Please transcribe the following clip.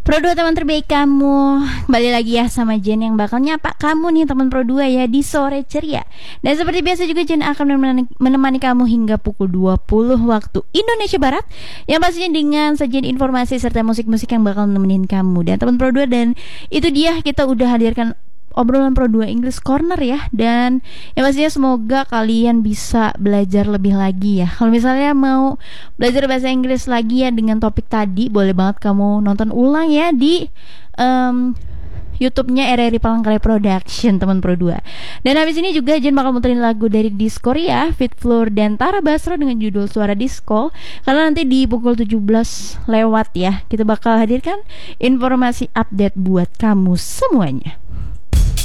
Pro 2 teman terbaik kamu. Kembali lagi ya sama Jen yang bakal nyapa kamu nih teman Pro 2 ya di sore ceria. Dan seperti biasa juga Jen akan menemani kamu hingga pukul 20 waktu Indonesia Barat. Yang pastinya dengan sajian informasi serta musik-musik yang bakal nemenin kamu dan teman Pro 2. Dan itu dia, kita udah hadirkan obrolan Pro 2 English Corner ya. Dan yang pastinya semoga kalian bisa belajar lebih lagi ya. Kalau misalnya mau belajar bahasa Inggris lagi ya dengan topik tadi, boleh banget kamu nonton ulang ya di YouTube-nya RRI Palangkaraya Production teman Pro 2. Dan habis ini juga Jen bakal muterin lagu dari Diskoria, Fit Floor dan Tara Basro dengan judul Suara Disco. Karena nanti di pukul 17 lewat ya, kita bakal hadirkan informasi update buat kamu semuanya.